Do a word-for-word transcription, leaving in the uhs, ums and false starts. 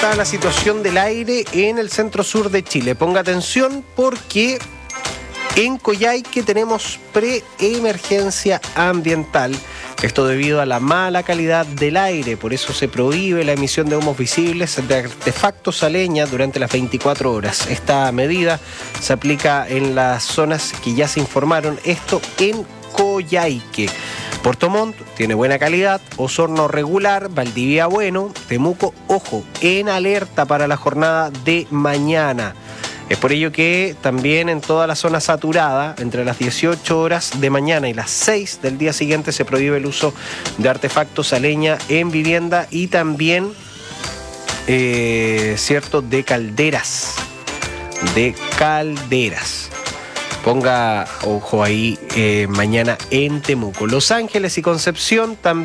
está la situación del aire en el centro sur de Chile. Ponga atención porque en Coyhaique tenemos preemergencia ambiental. Esto debido a la mala calidad del aire, por eso se prohíbe la emisión de humos visibles de artefactos a leña durante las veinticuatro horas. Esta medida se aplica en las zonas que ya se informaron, esto en Coyhaique. Puerto Montt tiene buena calidad, Osorno regular, Valdivia bueno, Temuco, ojo, en alerta para la jornada de mañana. Es por ello que también en toda la zona saturada, entre las dieciocho horas de mañana y las seis del día siguiente, se prohíbe el uso de artefactos a leña en vivienda y también, eh, cierto, de calderas. De calderas. Ponga ojo ahí eh, mañana en Temuco. Los Ángeles y Concepción también.